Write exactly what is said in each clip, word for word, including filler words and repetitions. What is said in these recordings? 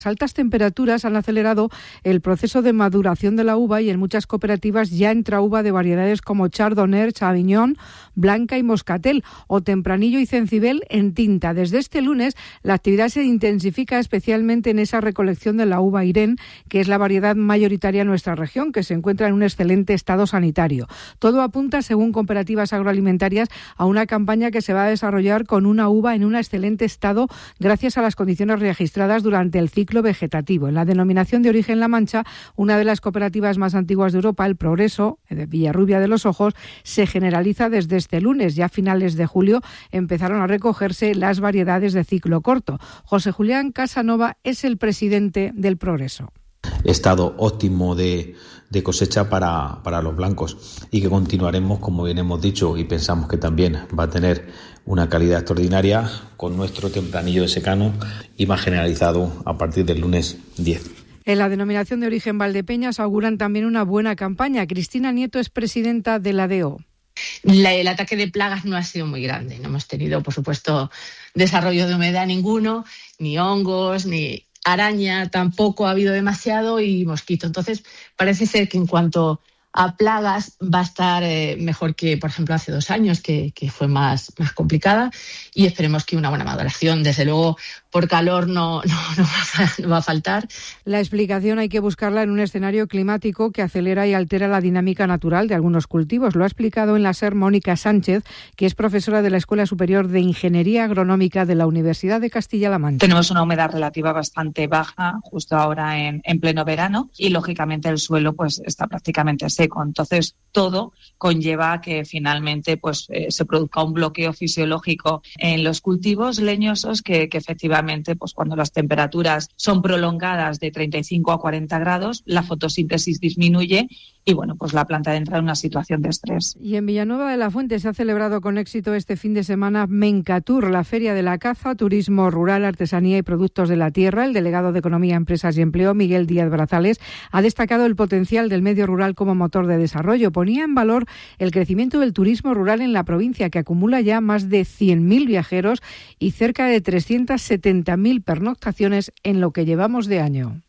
Las altas temperaturas han acelerado el proceso de maduración de la uva y en muchas cooperativas ya entra uva de variedades como Chardonnay, Sauvignon, Blanca y Moscatel o Tempranillo y Cencibel en tinta. Desde este lunes la actividad se intensifica especialmente en esa recolección de la uva Irene, que es la variedad mayoritaria en nuestra región, que se encuentra en un excelente estado sanitario. Todo apunta, según cooperativas agroalimentarias, a una campaña que se va a desarrollar con una uva en un excelente estado gracias a las condiciones registradas durante el ciclo vegetativo. En la denominación de origen La Mancha, una de las cooperativas más antiguas de Europa, El Progreso, de Villarrubia de los Ojos, se generaliza desde este lunes. Ya a finales de julio empezaron a recogerse las variedades de ciclo corto. José Julián Casanova es el presidente del Progreso. Estado óptimo de, de cosecha para, para los blancos y que continuaremos, como bien hemos dicho, y pensamos que también va a tener una calidad extraordinaria con nuestro tempranillo de secano y más generalizado a partir del lunes diez. En la denominación de origen Valdepeñas auguran también una buena campaña. Cristina Nieto es presidenta de la D O. La, el ataque de plagas no ha sido muy grande. No hemos tenido, por supuesto, desarrollo de humedad ninguno, ni hongos, ni araña tampoco ha habido demasiado y mosquito. Entonces, parece ser que en cuanto a plagas va a estar eh, mejor que, por ejemplo, hace dos años, que, que fue más, más complicada, y esperemos que una buena maduración. Desde luego, por calor no, no, no, va, a, no va a faltar. La explicación hay que buscarla en un escenario climático que acelera y altera la dinámica natural de algunos cultivos. Lo ha explicado en la SER Mónica Sánchez, que es profesora de la Escuela Superior de Ingeniería Agronómica de la Universidad de Castilla-La Mancha. Tenemos una humedad relativa bastante baja justo ahora en, en pleno verano y, lógicamente, el suelo pues está prácticamente seco. Entonces, todo conlleva a que finalmente pues, eh, se produzca un bloqueo fisiológico en los cultivos leñosos que, que efectivamente, pues, cuando las temperaturas son prolongadas de treinta y cinco a cuarenta grados, la fotosíntesis disminuye y bueno, pues la planta entra en una situación de estrés. Y en Villanueva de la Fuente se ha celebrado con éxito este fin de semana Mencatur, la Feria de la Caza, Turismo Rural, Artesanía y Productos de la Tierra. El delegado de Economía, Empresas y Empleo, Miguel Díaz Brazales, ha destacado el potencial del medio rural como motor de desarrollo. Ponía en valor el crecimiento del turismo rural en la provincia, que acumula ya más de cien mil viajeros y cerca de trescientas setenta mil pernoctaciones en lo que llevamos de año.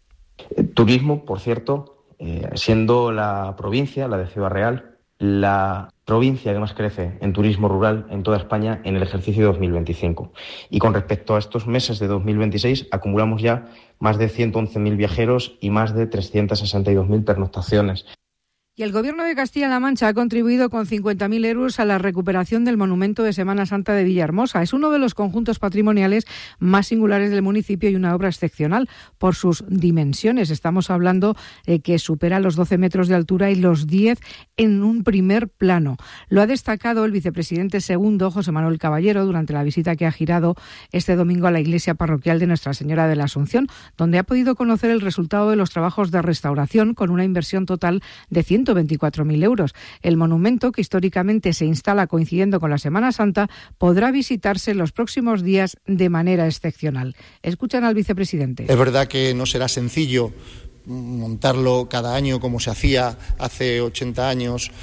El turismo, por cierto, eh, siendo la provincia, la de Ciudad Real, la provincia que más crece en turismo rural en toda España en el ejercicio dos mil veinticinco. Y con respecto a estos meses de dos mil veintiséis, acumulamos ya más de ciento once mil viajeros y más de trescientas sesenta y dos mil pernoctaciones. Y el Gobierno de Castilla-La Mancha ha contribuido con cincuenta mil euros a la recuperación del monumento de Semana Santa de Villahermosa. Es uno de los conjuntos patrimoniales más singulares del municipio y una obra excepcional por sus dimensiones. Estamos hablando de que supera los doce metros de altura y los diez en un primer plano. Lo ha destacado el vicepresidente segundo, José Manuel Caballero, durante la visita que ha girado este domingo a la iglesia parroquial de Nuestra Señora de la Asunción, donde ha podido conocer el resultado de los trabajos de restauración con una inversión total de ciento veinticuatro mil euros. El monumento, que históricamente se instala coincidiendo con la Semana Santa, podrá visitarse en los próximos días de manera excepcional. Escuchan al vicepresidente. Es verdad que no será sencillo montarlo cada año como se hacía hace ochenta años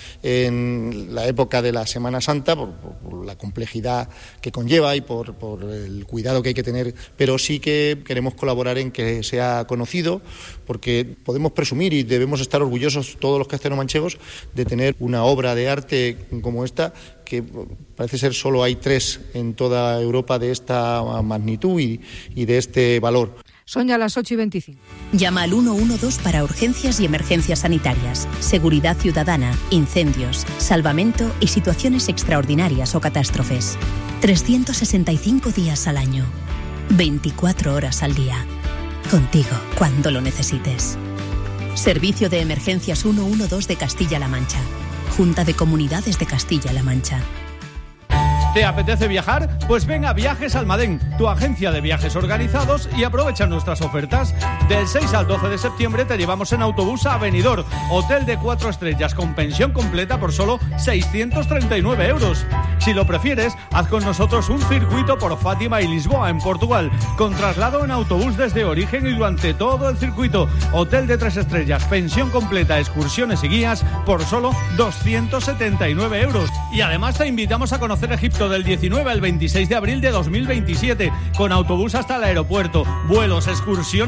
en la época de la Semana Santa, por, por, por la complejidad que conlleva y por, por el cuidado que hay que tener, pero sí que queremos colaborar en que sea conocido, porque podemos presumir y debemos estar orgullosos todos los castellanomanchegos de tener una obra de arte como esta, que parece ser solo hay tres en toda Europa de esta magnitud y, y de este valor. Son ya las ocho y veinticinco. Llama al uno uno dos para urgencias y emergencias sanitarias, seguridad ciudadana, incendios, salvamento y situaciones extraordinarias o catástrofes. trescientos sesenta y cinco días al año, veinticuatro horas al día. Contigo cuando lo necesites. Servicio de Emergencias uno uno dos de Castilla-La Mancha. Junta de Comunidades de Castilla-La Mancha. ¿Te apetece viajar? Pues ven a Viajes Almadén, tu agencia de viajes organizados, y aprovecha nuestras ofertas. Del seis al doce de septiembre te llevamos en autobús a Benidorm, hotel de cuatro estrellas con pensión completa por solo seiscientos treinta y nueve euros. Si lo prefieres, haz con nosotros un circuito por Fátima y Lisboa en Portugal, con traslado en autobús desde origen y durante todo el circuito. Hotel de tres estrellas, pensión completa, excursiones y guías por solo doscientos setenta y nueve euros. Y además te invitamos a conocer Egipto pero del diecinueve al veintiséis de abril de dos mil veintisiete, con autobús hasta el aeropuerto, vuelos, excursiones